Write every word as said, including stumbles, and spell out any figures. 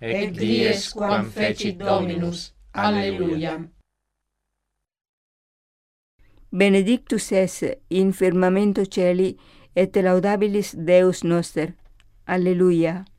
et dies quam fecit Dominus. Alleluia. Benedictus es in firmamento celi et laudabilis Deus noster. Alleluia.